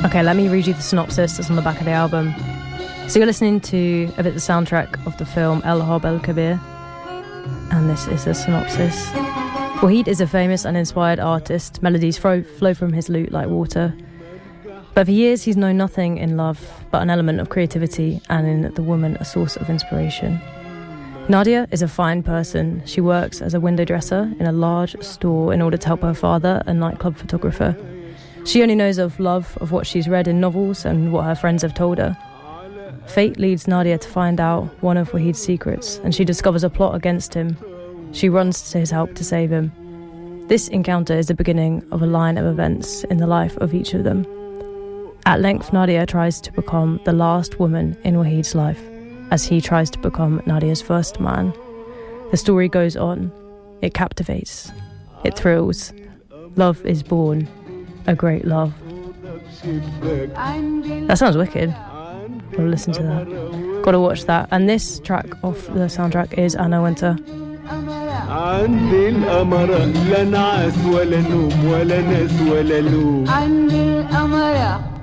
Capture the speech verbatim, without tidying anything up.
Okay, let me read you the synopsis that's on the back of the album. So you're listening to a bit of the soundtrack of the film El Harb El Kabir, and this is the synopsis. Wahid is a famous and inspired artist. Melodies flow, flow from his lute like water. But for years he's known nothing in love but an element of creativity, and in the woman a source of inspiration. Nadia is a fine person. She works as a window dresser in a large store in order to help her father, a nightclub photographer. She only knows of love of what she's read in novels and what her friends have told her. Fate leads Nadia to find out one of Wahid's secrets, and she discovers a plot against him. She runs to his help to save him. This encounter is the beginning of a line of events in the life of each of them. At length, Nadia tries to become the last woman in Wahid's life, as he tries to become Nadia's first man. The story goes on. It captivates. It thrills. Love is born. A great love. That sounds wicked. Gotta listen to that. Gotta watch that. And this track off the soundtrack is Anna Wintour. عندي الأمرة لا نعس ولا نوم ولا ناس ولا لوم عندي الأمرة